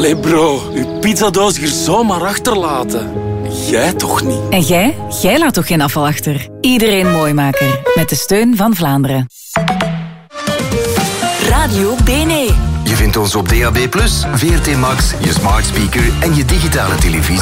Allee bro, uw pizzadoos hier zomaar achterlaten. Jij toch niet? En jij? Jij laat toch geen afval achter? Iedereen Mooimaker. Met de steun van Vlaanderen. Radio Bene. Je vindt ons op DAB+, VRT Max, je smart speaker en je digitale televisie.